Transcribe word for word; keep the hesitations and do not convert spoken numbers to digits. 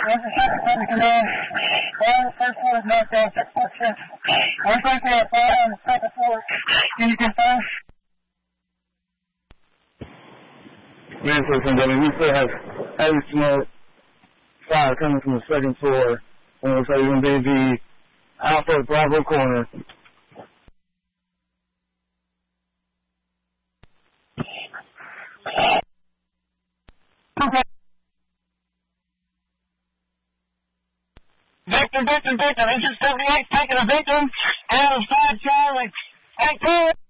First floor is knocked off. We're going to a fire on the second floor. Can you confirm? Man, so somebody, we still have heavy smoke, fire coming from the second floor. And it looks like it's going to be the Alpha Bravo corner. Okay. Victim, victim, victim. Agent seventy-eight taking a victim out of side Charlie. Hey,